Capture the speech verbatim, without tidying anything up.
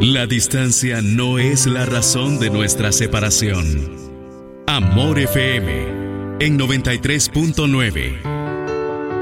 La distancia no es la razón de nuestra separación. Amor F M en noventa y tres punto nueve.